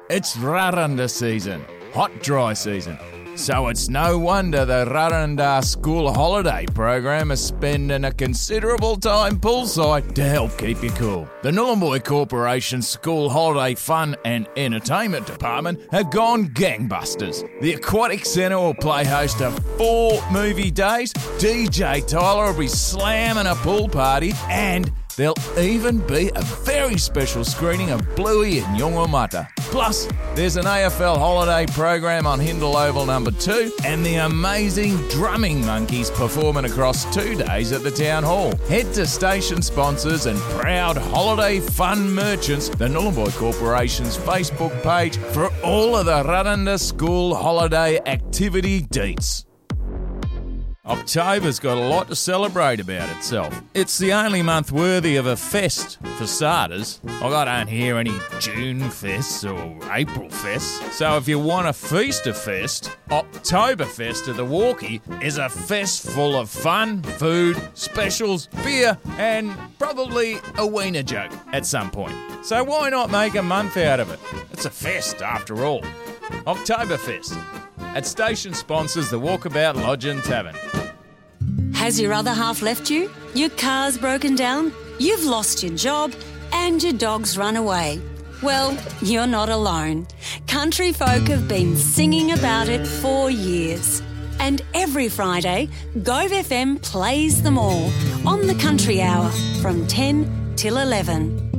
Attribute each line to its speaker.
Speaker 1: It's Rarunda season, hot dry season. So it's no wonder the Rarunda School Holiday program is spending a considerable time poolside to help keep you cool. The Nhulunbuy Corporation School Holiday Fun and Entertainment Department have gone gangbusters. The Aquatic Centre will play host to 4 movie days, DJ Tyler will be slamming a pool party, and there'll even be a very special screening of Bluey and Yungwamata. Plus, there's an AFL holiday program on Hindle Oval number 2 and the amazing Drumming Monkeys performing across 2 days at the Town Hall. Head to station sponsors and proud holiday fun merchants, the Nhulunbuy Corporation's Facebook page, for all of the Rarunda School holiday activity deets. October's got a lot to celebrate about itself. It's the only month worthy of a fest, for starters. I don't hear any June fests or April fests. So if you want a feast of fest, Oktoberfest at the Walkie is a fest full of fun, food, specials, beer, and probably a wiener joke at some point. So why not make a month out of it? It's a fest after all. Oktoberfest. At station sponsors the Walkabout Lodge and Tavern.
Speaker 2: Has your other half left you? Your car's broken down? You've lost your job? And your dog's run away? Well, you're not alone. Country folk have been singing about it for years. And every Friday, Gove FM plays them all on the Country Hour from 10 till 11.